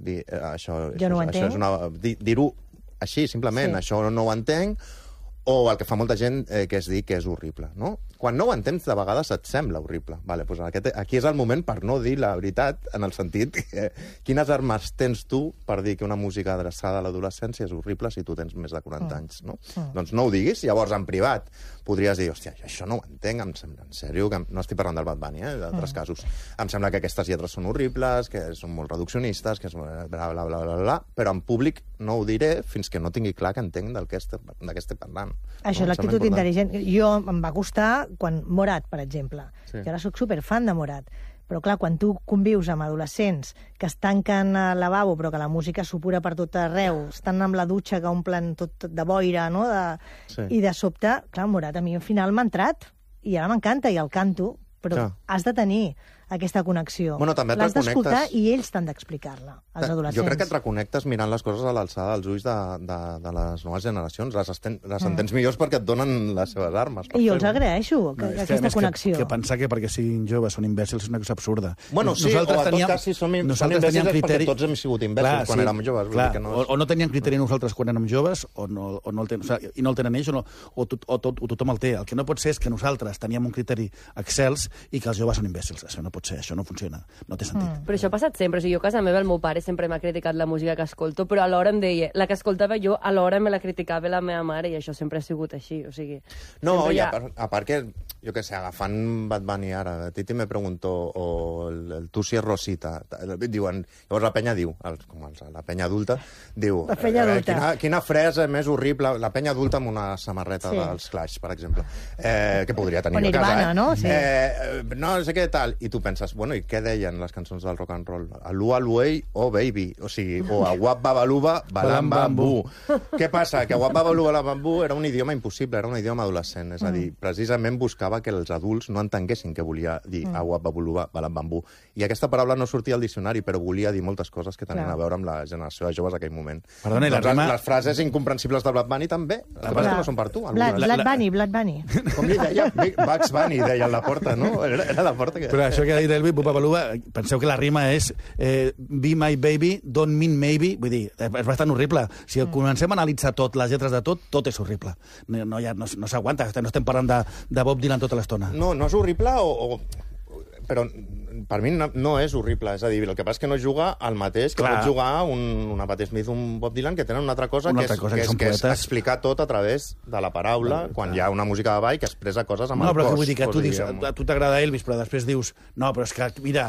dir això... Jo no ho entenc. Dir-ho així, simplement, això no ho entenc, o el que fa molta gent, que és dir que és horrible, no? Quan no ho entens, de vegades et sembla horrible. Vale, doncs aquí és el moment per no dir la veritat, en el sentit que quines armes tens tu per dir que una música adreçada a l'adolescència és horrible si tu tens més de 40 anys, no? Doncs no ho diguis, llavors en privat podries dir, hòstia, això no ho entenc, em sembla, en sèrio, que no estic parlant del Bad Bunny, d'altres casos. Em sembla que aquestes lletres són horribles, que són molt reduccionistes, que és bla, bla, bla, bla, bla, però en públic no ho diré fins que no tingui clar que entenc de què estic parlant. Això és l'actitud intel·ligent. Jo em va costar quan Morat, per exemple. Sí. Jo ara soc superfan de Morat. Però, clar, quan tu convius amb adolescents que es tanquen al lavabo però que la música supura per tot arreu, estan amb la dutxa que omplen tot de boira, no? I de sobte, clar, Morat a mi al final m'ha entrat i ara m'encanta i el canto, però has de tenir aquesta connexió. Bueno, també et l'has d'escoltar reconnectes... i ells t'han d'explicar-la, als adolescents. Jo crec que et reconnectes mirant les coses a l'alçada dels ulls de les noves generacions. Les entens millors perquè et donen les seves armes. I jo els agraeixo, aquesta connexió. Que pensar que perquè siguin joves són imbècils és una cosa absurda. Bueno, sí, o a tot cas, si són imbècils és perquè tots hem sigut imbècils quan érem joves. O no teníem criteri nosaltres quan érem joves, o no el tenen, i no el tenen ells, o tothom el té. El que no pot ser és que nosaltres teníem un criteri excels i que els joves són imbècils. Això no pot ser, això no funciona, no té sentit. Però això ha passat sempre. O sigui, jo a casa meva, el meu pare sempre m'ha criticat la música que escolto, però alhora em deia, la que escoltava jo, alhora me la criticava la meva mare, i això sempre ha sigut així. O sigui, no, i a part que, jo què sé, agafant Bad Bunny ara, Titi me preguntó, o el Tu si és Rosita, diuen, llavors la penya diu, com la penya adulta, diu, quina frase més horrible, la penya adulta amb una samarreta dels Clash, per exemple, que podria tenir a casa. No? No sé què tal, i tu penses, bueno, i què deien les cançons del rock and roll? Alua Aluei o Baby, o sigui, o Aguap Babaluba Balam Bambú. Què passa? Que Aguap Babaluba Balam Bambú era un idioma impossible, era un idioma adolescent, és a dir, precisament buscava que els adults no entenguessin què volia dir Aguap Babaluba Balam Bambú. I aquesta paraula no sortia al diccionari, però volia dir moltes coses que tenien a veure amb la generació de joves d'aquell moment. Perdona, les frases incomprensibles de Bad Bunny també, el que passa que no són per tu. Blood Bunny. Com li deia? Bugs Bunny, deia a la porta, no? Era la porta que... Però això que ha dit Elvi, Bupabaluba, penseu que la rima és be my baby, don't mean maybe, vull dir, és bastant horrible. Si comencem a analitzar tot, les lletres de tot és horrible. No s'aguanta, no estem parlant de Bob Dylan tota l'estona. No és horrible però per mi no és horrible, és a dir, el que passa és que no juga al mateix que pot jugar una Patti Smith, un Bob Dylan, que tenen una altra cosa, que és explicar tot a través de la paraula, quan hi ha una música de ball que expressa coses amb el cos. No, però vull dir que tu dius, a tu t'agrada Elvis, però després dius, no, però és que, mira,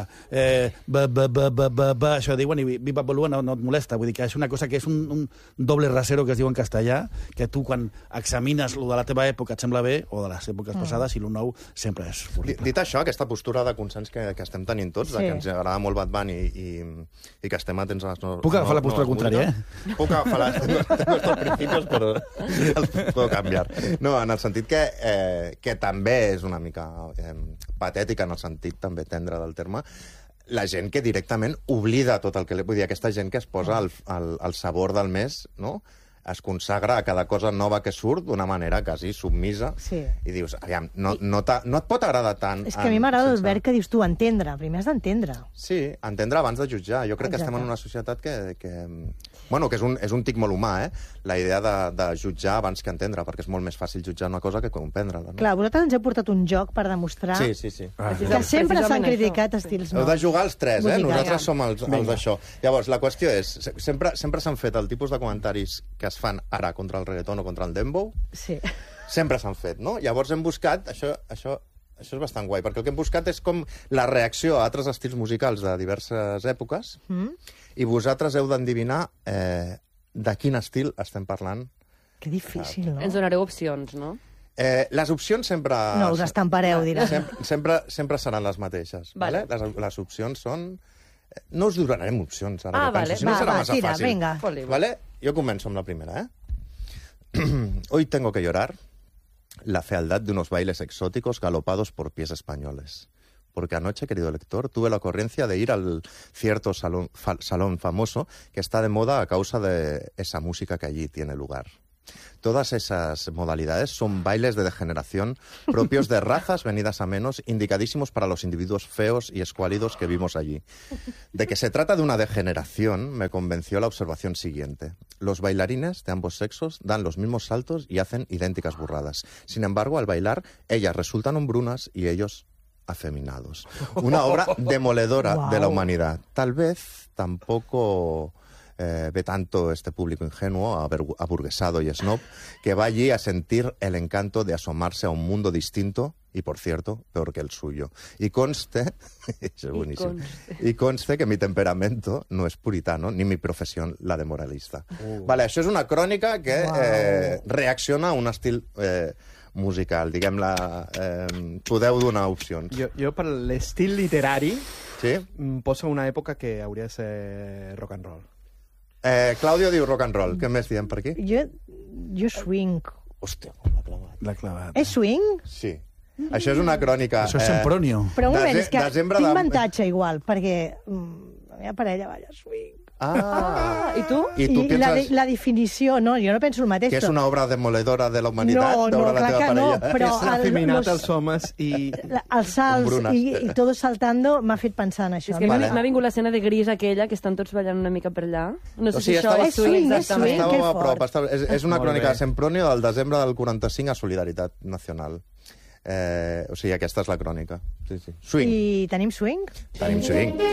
això diuen, i Viva Bolua no et molesta, vull dir que és una cosa que és un doble rasero que es diu en castellà, que tu quan examines lo de la teva època et sembla bé, o de les èpoques passades, i lo nou sempre és horrible. Dit això, aquesta postura de consens que estem tenint tots, que ens agrada molt Bad Bunny i que estem atents a les noves... Puc agafar la postura contrària, Puc agafar tengo estos principios, però els puedo canviar. No, en el sentit que també és una mica patètica, en el sentit també tendre del terme, la gent que directament oblida tot el que... Vull dir, aquesta gent que es posa al sabor del mes, no?, es consagra a cada cosa nova que surt d'una manera quasi submisa, i dius, aviam, no et pot agradar tant... És que a mi m'agrada el verb que dius tu, entendre. Primer has d'entendre. Sí, entendre abans de jutjar. Jo crec que estem en una societat que és un tic molt humà, la idea de jutjar abans que entendre, perquè és molt més fàcil jutjar una cosa que comprendre-la. Clar, vosaltres ens heu portat un joc per demostrar que sempre s'han criticat estils nous. Heu de jugar els tres, nosaltres som els d'això. Llavors, la qüestió és, sempre s'han fet el tipus de comentaris que es fan ara contra el reggaeton o contra el dembow, sempre s'han fet, no? Llavors hem buscat, això és bastant guai, perquè el que hem buscat és com la reacció a altres estils musicals de diverses èpoques, i vosaltres heu d'endevinar de quin estil estem parlant. Que difícil, no? Ens donareu opcions, no? Les opcions sempre... No us estampareu, dirà. Sempre seran les mateixes. Vale. Les opcions són... No us donarem opcions, ara que penso, si no serà massa fàcil. Venga. Vale? Jo començo amb la primera, Hoy tengo que llorar la fealdad de unos bailes exóticos galopados por pies españoles. Porque anoche, querido lector, tuve la ocurrencia de ir al cierto salón famoso que está de moda a causa de esa música que allí tiene lugar. Todas esas modalidades son bailes de degeneración propios de razas venidas a menos, indicadísimos para los individuos feos y escuálidos que vimos allí. De que se trata de una degeneración me convenció la observación siguiente. Los bailarines de ambos sexos dan los mismos saltos y hacen idénticas burradas. Sin embargo, al bailar, ellas resultan hombrunas y ellos afeminados. Una obra demoledora de la humanidad. Tal vez tampoco... ve tanto este público ingenuo, aburguesado y snob, que va allí a sentir el encanto de asomarse a un mundo distinto y, por cierto, peor que el suyo. Y conste, es buenísimo, y conste que mi temperamento no es puritano, ni mi profesión la de moralista. Vale, això és una crònica que reacciona a un estil musical, diguem-la... podeu donar opcions. Jo per l'estil literari, sí? poso una època que hauria de ser rock and roll. Claudio diu rock and roll. Què més diem per aquí? Jo swing. Hòstia, l'ha clavat. L'ha clavat. És swing? Sí. Això és una crònica... Això és Sempronio. Però un moment, és que tinc avantatge igual, perquè la meva parella balla swing. I tu? I tu pienses... La definició, no, jo no penso el mateix. Que és una obra demoledora de la humanitat? No, clar que no, però... És afeminat els homes i... Els salts i tot saltando m'ha fet pensar en això. És que m'ha vingut l'escena de Gris aquella, que estan tots ballant una mica per allà. No sé si això és swing, exactament. que Estàveu a prop. fort. És una crònica de Sempronio del desembre del 45 a Solidaritat Nacional. O sigui, aquesta és la crònica. Sí, sí. Swing. I tenim swing? Tenim swing.